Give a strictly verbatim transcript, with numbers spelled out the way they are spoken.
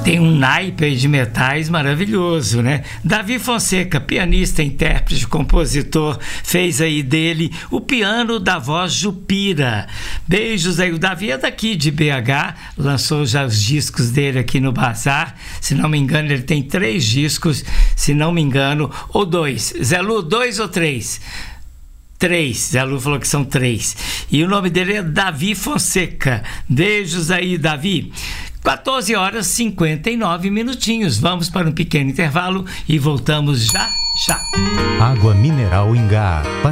Tem um naipe aí de metais maravilhoso, né? Davi Fonseca, pianista, intérprete, compositor, fez aí dele o piano da voz Jupira. Beijos aí, o Davi é daqui de B H, lançou já os discos dele aqui no Bazar, se não me engano ele tem três discos, se não me engano, ou dois. Zé Lu, dois ou três? Três, Zé Lu falou que são três. E o nome dele é Davi Fonseca. Beijos aí, Davi. quatorze horas e cinquenta e nove minutinhos. Vamos para um pequeno intervalo e voltamos já, já. Água mineral Ingá.